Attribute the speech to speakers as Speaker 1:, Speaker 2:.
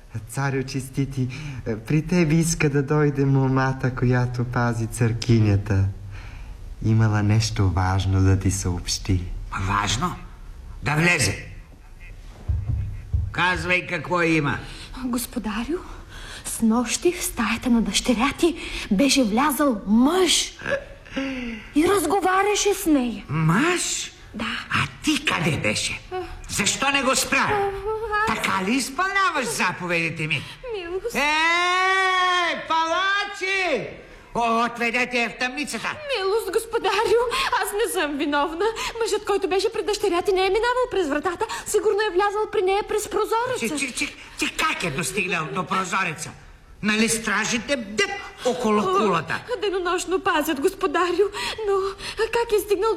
Speaker 1: Царю честити, при тебе иска да дойде момата, която пази църкинята. Имала нещо важно да ти съобщи.
Speaker 2: Важно? Да влезе. Казвай какво има.
Speaker 3: Господарю, снощи в стаята на дъщеря ти беше влязал мъж и разговаряше с нея.
Speaker 2: Мъж?
Speaker 3: Да.
Speaker 2: А ти къде беше? Защо не го спря? Така ли изпълняваш заповедите ми?
Speaker 3: Милост.
Speaker 2: Палачи! Отведете я в тъмницата.
Speaker 3: Милост, господарю, аз не съм виновна. Мъжът, който беше пред дъщеря ти, не е минавал през вратата. Сигурно е влязал при нея през прозореца.
Speaker 2: Ти как е достигнал до прозореца? Нали стражите бдят около кулата?
Speaker 3: Денонощно пазят, господарю, но как е стигнал